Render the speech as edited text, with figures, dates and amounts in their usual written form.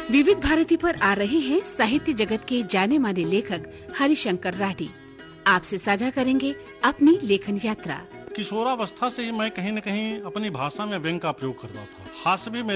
विविध भारती पर आ रहे हैं साहित्य जगत के जाने माने लेखक हरिशंकर राठी। आपसे साझा करेंगे अपनी लेखन यात्रा। किशोरावस्था से ही मैं कहीं न कहीं अपनी भाषा में व्यंग का प्रयोग करता था। हास्य भी